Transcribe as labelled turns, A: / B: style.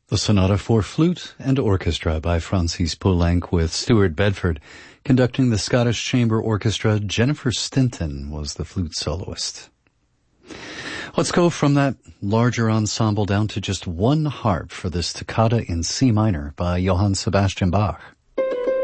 A: The Sonata for Flute and Orchestra by Francis Poulenc with Stuart Bedford. Conducting the Scottish Chamber Orchestra, Jennifer Stinton was the flute soloist. Let's go from that larger ensemble down to just one harp for this toccata in C minor by Johann Sebastian Bach.